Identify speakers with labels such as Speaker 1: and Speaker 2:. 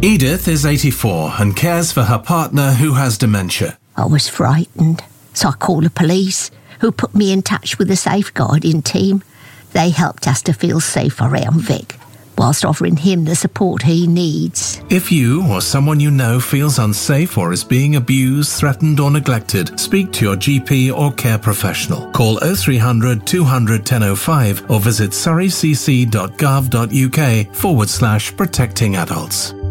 Speaker 1: Edith is 84 and cares for her partner who has dementia.
Speaker 2: I was frightened, so I called the police, who put me in touch with the safeguarding team. They helped us to feel safe around Vic, whilst offering him the support he needs.
Speaker 1: If you or someone you know feels unsafe or is being abused, threatened or neglected, speak to your GP or care professional. Call 0300 200 1005 or visit surreycc.gov.uk/protecting adults.